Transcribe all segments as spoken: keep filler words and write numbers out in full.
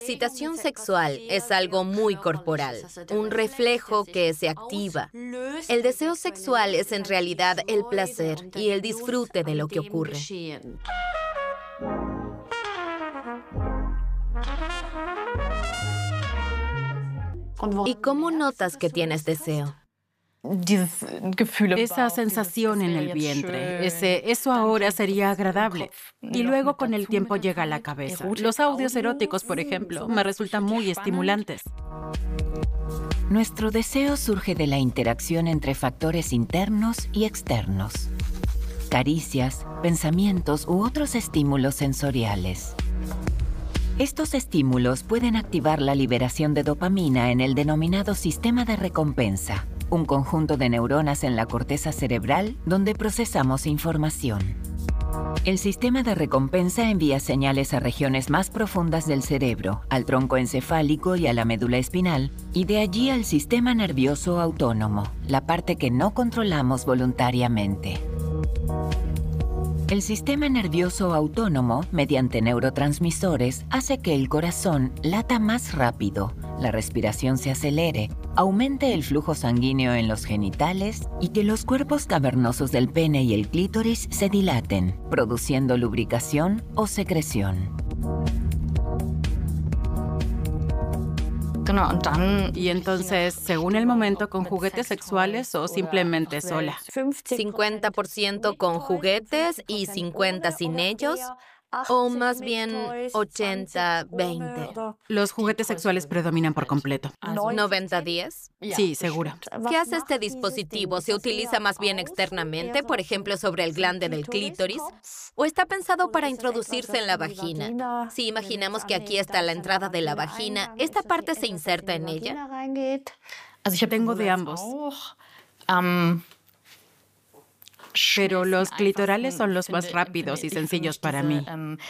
excitación sexual es algo muy corporal, un reflejo que se activa. El deseo sexual es en realidad el placer y el disfrute de lo que ocurre. ¿Y cómo notas que tienes deseo? Esa sensación en el vientre, ese, eso ahora sería agradable. Y luego con el tiempo llega a la cabeza. Los audios eróticos, por ejemplo, me resultan muy estimulantes. Nuestro deseo surge de la interacción entre factores internos y externos. Caricias, pensamientos u otros estímulos sensoriales. Estos estímulos pueden activar la liberación de dopamina en el denominado sistema de recompensa, un conjunto de neuronas en la corteza cerebral donde procesamos información. El sistema de recompensa envía señales a regiones más profundas del cerebro, al tronco encefálico y a la médula espinal, y de allí al sistema nervioso autónomo, la parte que no controlamos voluntariamente. El sistema nervioso autónomo, mediante neurotransmisores, hace que el corazón lata más rápido, la respiración se acelere, aumente el flujo sanguíneo en los genitales y que los cuerpos cavernosos del pene y el clítoris se dilaten, produciendo lubricación o secreción. Y entonces, según el momento, ¿con juguetes sexuales o simplemente sola? cincuenta por ciento con juguetes y cincuenta por ciento sin ellos, o más bien ochenta veinte. Los juguetes sexuales predominan por completo. ¿noventa diez? Sí, seguro. ¿Qué hace este dispositivo? ¿Se utiliza más bien externamente, por ejemplo, sobre el glande del clítoris? ¿O está pensado para introducirse en la vagina? Si imaginamos que aquí está la entrada de la vagina, ¿esta parte se inserta en ella? Tengo de ambos. Pero los clitorales son los más rápidos y sencillos para mí.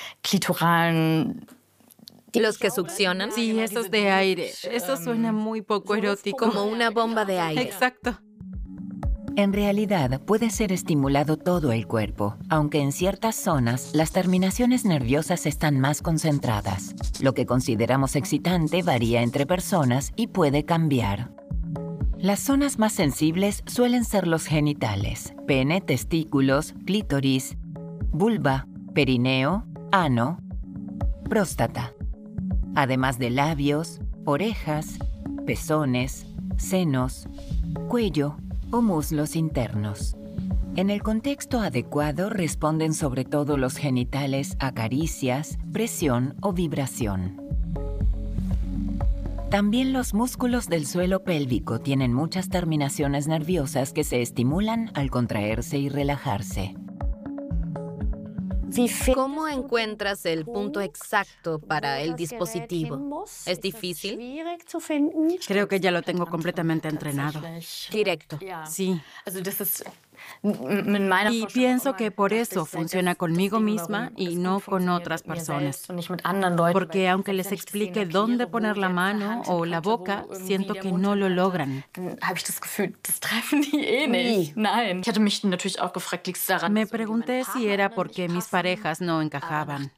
¿Los que succionan? Sí, esos de aire. Eso suena muy poco erótico. Como una bomba de aire. Exacto. En realidad, puede ser estimulado todo el cuerpo, aunque en ciertas zonas las terminaciones nerviosas están más concentradas. Lo que consideramos excitante varía entre personas y puede cambiar. Las zonas más sensibles suelen ser los genitales, pene, testículos, clítoris, vulva, perineo, ano, próstata, además de labios, orejas, pezones, senos, cuello o muslos internos. En el contexto adecuado responden sobre todo los genitales a caricias, presión o vibración. También los músculos del suelo pélvico tienen muchas terminaciones nerviosas que se estimulan al contraerse y relajarse. ¿Cómo encuentras el punto exacto para el dispositivo? ¿Es difícil? Creo que ya lo tengo completamente entrenado. Directo. Sí. Y pienso que por eso funciona conmigo misma y no con otras personas. Porque aunque les explique dónde poner la mano o la boca, siento que no lo logran. Me pregunté si era porque mis parejas no encajaban.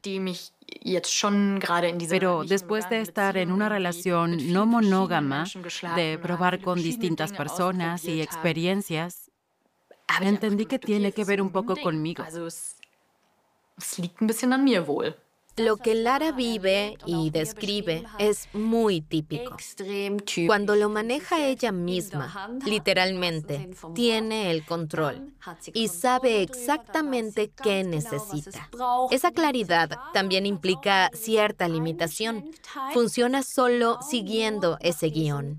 Pero después de estar en una relación no monógama, de probar con distintas personas y experiencias, entendí que tiene que ver un poco conmigo. Lo que Lara vive y describe es muy típico. Cuando lo maneja ella misma, literalmente, tiene el control y sabe exactamente qué necesita. Esa claridad también implica cierta limitación. Funciona solo siguiendo ese guión.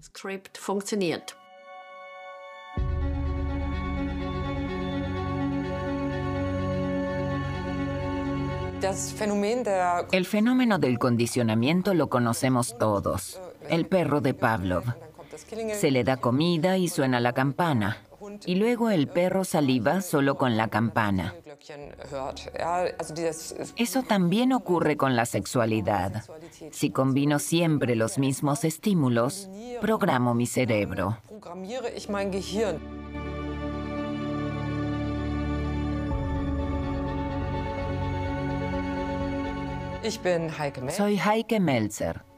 El fenómeno del condicionamiento lo conocemos todos. El perro de Pavlov. Se le da comida y suena la campana. Y luego el perro saliva solo con la campana. Eso también ocurre con la sexualidad. Si combino siempre los mismos estímulos, programo mi cerebro. Soy Heike Meltzer.